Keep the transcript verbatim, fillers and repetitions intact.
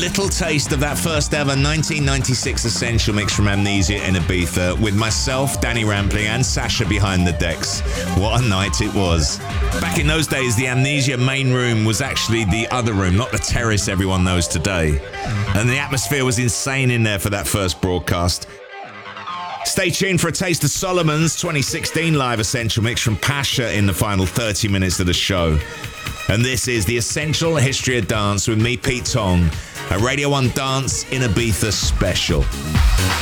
little taste of that first ever nineteen ninety-six Essential Mix from Amnesia in Ibiza with myself, Danny Rampling, and Sasha behind the decks. What a night it was. Back in those days, the Amnesia main room was actually the other room, not the terrace everyone knows today. And the atmosphere was insane in there for that first broadcast. Stay tuned for a taste of Solomon's twenty sixteen live Essential Mix from Pasha in the final thirty minutes of the show. And this is the Essential History of Dance with me, Pete Tong, a Radio one Dance in Ibiza special.